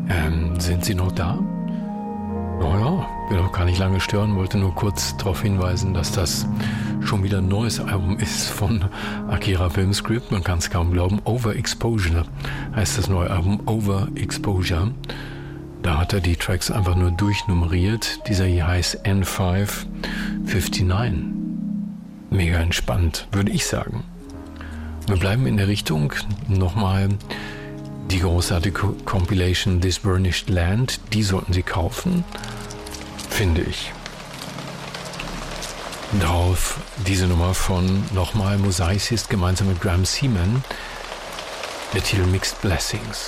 Sind Sie noch da? Naja, will auch gar nicht lange stören, wollte nur kurz darauf hinweisen, dass das schon wieder ein neues Album ist von Akira Filmscript. Man kann es kaum glauben. Overexposure heißt das neue Album, Overexposure. Da hat er die Tracks einfach nur durchnummeriert. Dieser hier heißt N559. Mega entspannt, würde ich sagen. Wir bleiben in der Richtung. Nochmal die großartige Compilation This Burnished Land. Die sollten Sie kaufen, finde ich. Darauf diese Nummer von nochmal Mosaicist gemeinsam mit Graham Seaman. Der Titel Mixed Blessings.